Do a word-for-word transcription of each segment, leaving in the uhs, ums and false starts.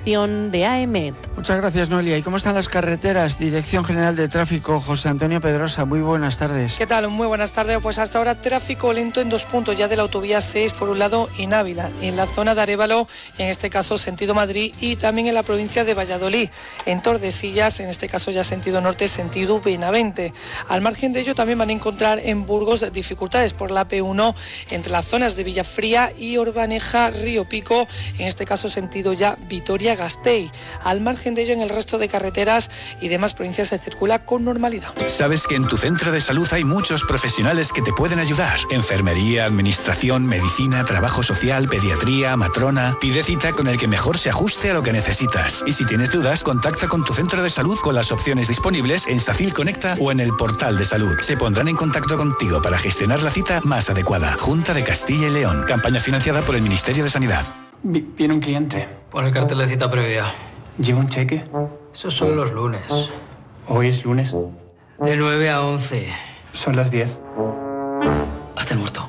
información de A E M E T. Muchas gracias, Noelia. ¿Y cómo están las carreteras? Dirección General de Tráfico, José Antonio Pedrosa. Muy buenas tardes. ¿Qué tal? Muy buenas tardes. Pues hasta ahora tráfico lento en dos puntos ya de la autovía seis, por un lado en Ávila, en la zona de Arévalo, y en este caso sentido Madrid, y también en la provincia de Valladolid, en Tordesillas, en este caso ya sentido norte, sentido Benavente. Al margen de ello también van a encontrar en Burgos dificultades por la P uno entre las zonas de Villafría y Orbaneja, Río Pico, en este caso sentido ya Vitoria-Gasteiz. Al margen de ello, en el resto de carreteras y demás provincias se circula con normalidad. Sabes que en tu centro de salud hay muchos profesionales que te pueden ayudar. Enfermería, administración, medicina, trabajo social, pediatría, matrona. Pide cita con el que mejor se ajuste a lo que necesitas. Y si tienes dudas, contacta con tu centro de salud con las opciones disponibles en Sacil Conecta o en el portal de salud. Se pondrán en contacto contigo para gestionar la cita más adecuada. Junta de Castilla y León. Campaña financiada por el Ministerio de Sanidad. Viene un cliente. Pon el cartel de cita previa. ¿Lleva un cheque? Esos son los lunes. ¿Hoy es lunes? De nueve a once. Son las diez. Haz el muerto.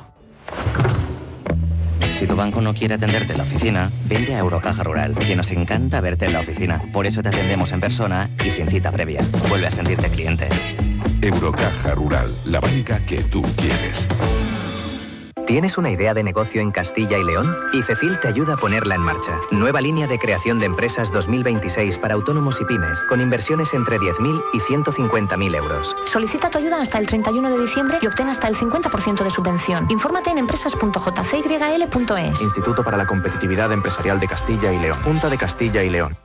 Si tu banco no quiere atenderte en la oficina, vente a Eurocaja Rural, que nos encanta verte en la oficina. Por eso te atendemos en persona y sin cita previa. Vuelve a sentirte cliente. Eurocaja Rural, la banca que tú quieres. ¿Tienes una idea de negocio en Castilla y León? IFEFIL te ayuda a ponerla en marcha. Nueva línea de creación de empresas dos mil veintiséis para autónomos y pymes, con inversiones entre diez mil y ciento cincuenta mil euros. Solicita tu ayuda hasta el treinta y uno de diciembre y obtén hasta el cincuenta por ciento de subvención. Infórmate en empresas punto j c y l punto e s. Instituto para la Competitividad Empresarial de Castilla y León. Junta de Castilla y León.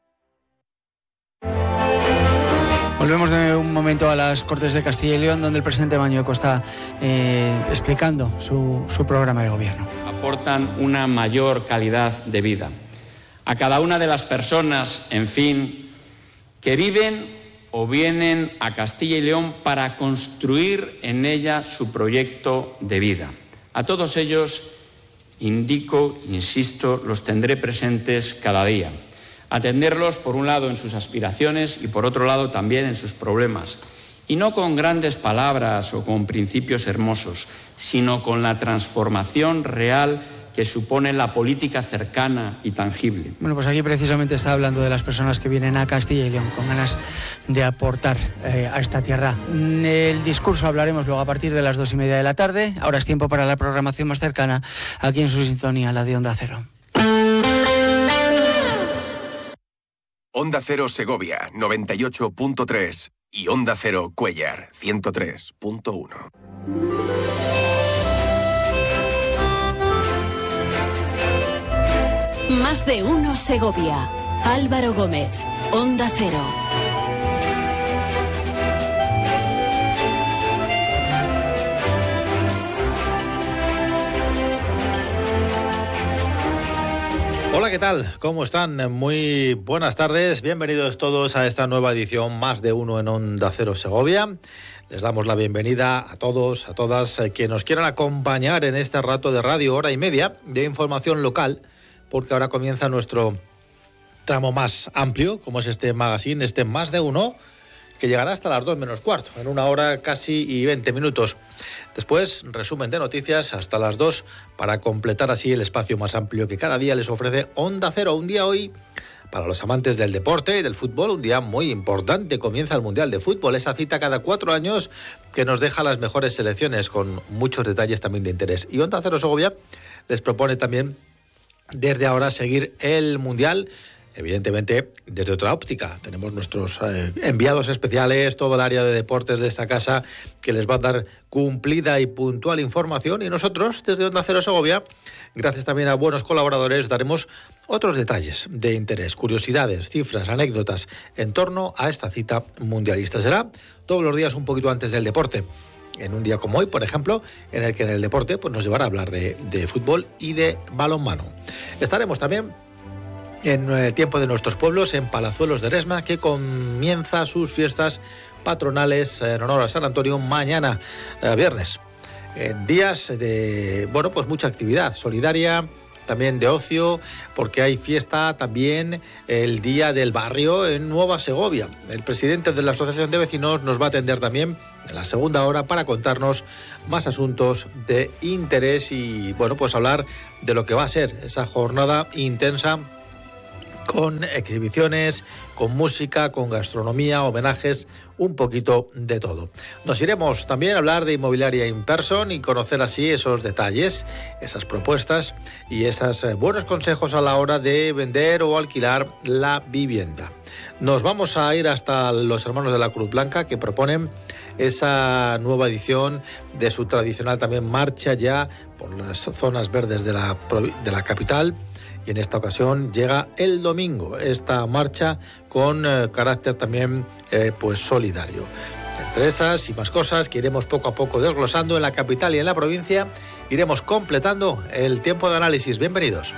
Volvemos de un momento a las Cortes de Castilla y León, donde el presidente Mañueco está eh, explicando su, su programa de gobierno. Aportan una mayor calidad de vida a cada una de las personas, en fin, que viven o vienen a Castilla y León para construir en ella su proyecto de vida. A todos ellos, indico, insisto, los tendré presentes cada día. Atenderlos, por un lado, en sus aspiraciones y, por otro lado, también en sus problemas. Y no con grandes palabras o con principios hermosos, sino con la transformación real que supone la política cercana y tangible. Bueno, pues aquí precisamente está hablando de las personas que vienen a Castilla y León con ganas de aportar eh, a esta tierra. El discurso hablaremos luego a partir de las dos y media de la tarde. Ahora es tiempo para la programación más cercana, aquí en su sintonía, la de Onda Cero. Onda Cero Segovia, noventa y ocho punto tres y Onda Cero Cuéllar, ciento tres punto uno. Más de uno Segovia. Álvaro Gómez, Onda Cero. Hola, ¿qué tal? ¿Cómo están? Muy buenas tardes. Bienvenidos todos a esta nueva edición Más de Uno en Onda Cero Segovia. Les damos la bienvenida a todos, a todas eh, que nos quieran acompañar en este rato de radio, hora y media de información local, porque ahora comienza nuestro tramo más amplio, como es este magazine, este Más de Uno, que llegará hasta las dos menos cuarto, en una hora casi y veinte minutos. Después, resumen de noticias hasta las dos, para completar así el espacio más amplio que cada día les ofrece Onda Cero. Un día hoy, para los amantes del deporte y del fútbol, un día muy importante. Comienza el Mundial de Fútbol, esa cita cada cuatro años que nos deja las mejores selecciones, con muchos detalles también de interés. Y Onda Cero Segovia les propone también, desde ahora, seguir el Mundial, evidentemente desde otra óptica. Tenemos nuestros eh, enviados especiales, todo el área de deportes de esta casa, que les va a dar cumplida y puntual información, y nosotros desde Onda Cero Segovia, gracias también a buenos colaboradores, daremos otros detalles de interés, curiosidades, cifras, anécdotas en torno a esta cita mundialista. Será todos los días un poquito antes del deporte, en un día como hoy, por ejemplo, en el que en el deporte pues, nos llevará a hablar de, de fútbol y de balonmano. Estaremos también en el tiempo de nuestros pueblos, en Palazuelos de Eresma, que comienza sus fiestas patronales en honor a San Antonio mañana, eh, viernes. En días de, bueno, pues mucha actividad solidaria, también de ocio, porque hay fiesta también el Día del Barrio en Nueva Segovia. El presidente de la Asociación de Vecinos nos va a atender también en la segunda hora para contarnos más asuntos de interés y, bueno, pues hablar de lo que va a ser esa jornada intensa con exhibiciones, con música, con gastronomía, homenajes, un poquito de todo. Nos iremos también a hablar de inmobiliaria in person y conocer así esos detalles, esas propuestas y esos eh, buenos consejos a la hora de vender o alquilar la vivienda. Nos vamos a ir hasta los hermanos de la Cruz Blanca, que proponen esa nueva edición de su tradicional también marcha ya por las zonas verdes de la, de la capital. Y en esta ocasión llega el domingo esta marcha con eh, carácter también eh, pues solidario. Entre esas y más cosas que iremos poco a poco desglosando en la capital y en la provincia, iremos completando el tiempo de análisis. Bienvenidos.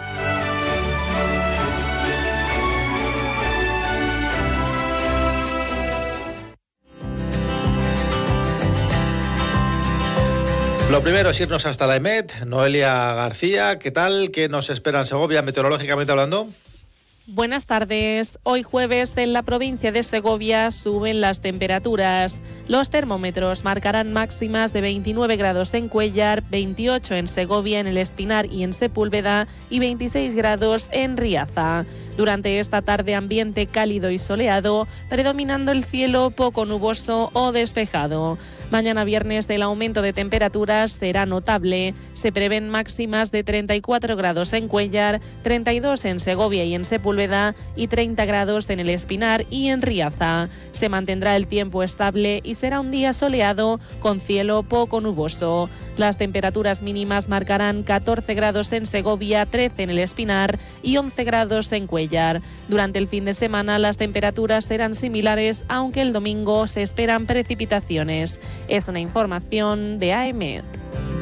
Lo primero es irnos hasta la E M E T. Noelia García, ¿qué tal? ¿Qué nos espera en Segovia meteorológicamente hablando? Buenas tardes. Hoy jueves en la provincia de Segovia suben las temperaturas. Los termómetros marcarán máximas de veintinueve grados en Cuéllar, veintiocho en Segovia, en el Espinar y en Sepúlveda y veintiséis grados en Riaza. Durante esta tarde ambiente cálido y soleado, predominando el cielo poco nuboso o despejado. Mañana viernes el aumento de temperaturas será notable. Se prevén máximas de treinta y cuatro grados en Cuéllar, treinta y dos en Segovia y en Sepúlveda y treinta grados en el Espinar y en Riaza. Se mantendrá el tiempo estable y será un día soleado con cielo poco nuboso. Las temperaturas mínimas marcarán catorce grados en Segovia, trece en el Espinar y once grados en Cuéllar. Durante el fin de semana las temperaturas serán similares, aunque el domingo se esperan precipitaciones. Es una información de A E M E T.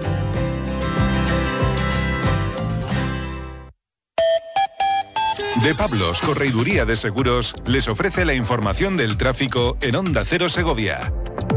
De Pablos, Correiduría de Seguros, les ofrece la información del tráfico en Onda Cero Segovia.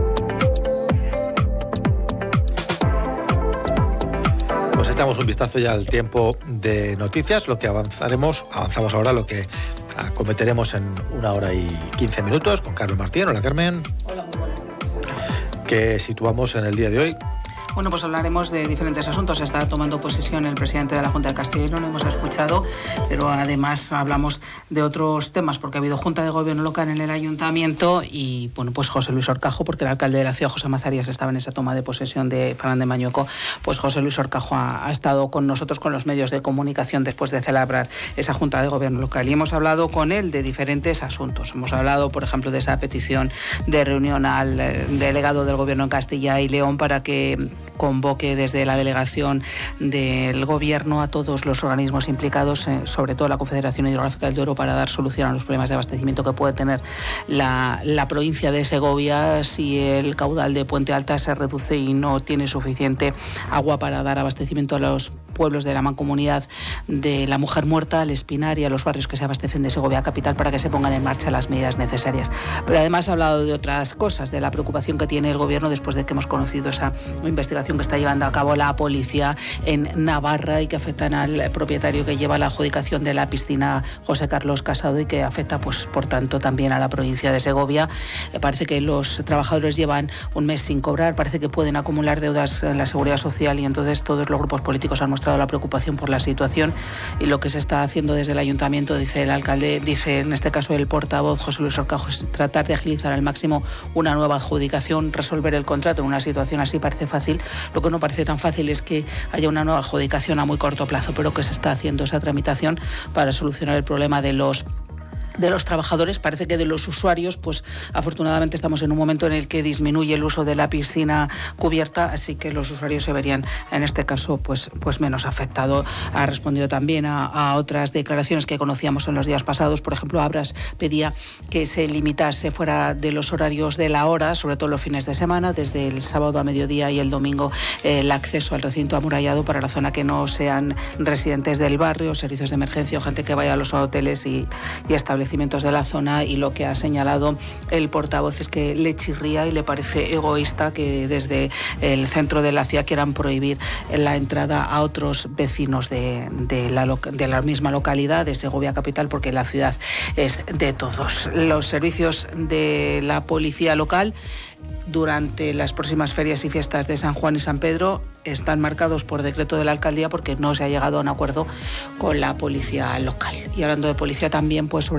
Pues echamos un vistazo ya al tiempo de noticias, lo que avanzaremos, avanzamos ahora lo que acometeremos en una hora y quince minutos con Carmen Martín. Hola, Carmen. Hola, muy buenas tardes. ¿Qué situamos en el día de hoy? Bueno, pues hablaremos de diferentes asuntos. Está tomando posesión el presidente de la Junta de Castilla y León, lo hemos escuchado, pero además hablamos de otros temas, porque ha habido Junta de Gobierno local en el Ayuntamiento y, bueno, pues José Luis Orcajo, porque el alcalde de la ciudad, José Mazarías, estaba en esa toma de posesión de Palán de Mañueco. Pues José Luis Orcajo ha, ha estado con nosotros, con los medios de comunicación, después de celebrar esa Junta de Gobierno local. Y hemos hablado con él de diferentes asuntos. Hemos hablado, por ejemplo, de esa petición de reunión al delegado del Gobierno en Castilla y León para que convoque desde la delegación del Gobierno a todos los organismos implicados, eh, sobre todo la Confederación Hidrográfica del Duero, para dar solución a los problemas de abastecimiento que puede tener la, la provincia de Segovia si el caudal de Puente Alta se reduce y no tiene suficiente agua para dar abastecimiento a los pueblos de la mancomunidad de la Mujer Muerta, al Espinar y a los barrios que se abastecen de Segovia capital, para que se pongan en marcha las medidas necesarias. Pero además ha hablado de otras cosas, de la preocupación que tiene el Gobierno después de que hemos conocido esa investigación que está llevando a cabo la policía en Navarra y que afectan al propietario que lleva la adjudicación de la piscina, José Carlos Casado, y que afecta, pues, por tanto, también a la provincia de Segovia. Eh, parece que los trabajadores llevan un mes sin cobrar, parece que pueden acumular deudas en la Seguridad Social y entonces todos los grupos políticos han mostrado la preocupación por la situación y lo que se está haciendo desde el Ayuntamiento, dice el alcalde, dice en este caso el portavoz José Luis Orcajo, es tratar de agilizar al máximo una nueva adjudicación, resolver el contrato. En una situación así parece fácil. Lo que no parece tan fácil es que haya una nueva adjudicación a muy corto plazo, pero que se está haciendo esa tramitación para solucionar el problema de los de los trabajadores. Parece que de los usuarios, pues afortunadamente estamos en un momento en el que disminuye el uso de la piscina cubierta, así que los usuarios se verían en este caso pues, pues menos afectados. Ha respondido también a, a otras declaraciones que conocíamos en los días pasados. Por ejemplo, Abras pedía que se limitase fuera de los horarios de la hora, sobre todo los fines de semana, desde el sábado a mediodía y el domingo, eh, el acceso al recinto amurallado para la zona que no sean residentes del barrio, servicios de emergencia o gente que vaya a los hoteles y, y establecimientos de la zona. Y lo que ha señalado el portavoz es que le chirría y le parece egoísta que desde el centro de la ciudad quieran prohibir la entrada a otros vecinos de, de, la, de la misma localidad de Segovia capital, porque la ciudad es de todos. Los servicios de la policía local durante las próximas ferias y fiestas de San Juan y San Pedro están marcados por decreto de la alcaldía porque no se ha llegado a un acuerdo con la policía local. Y hablando de policía también, pues sobre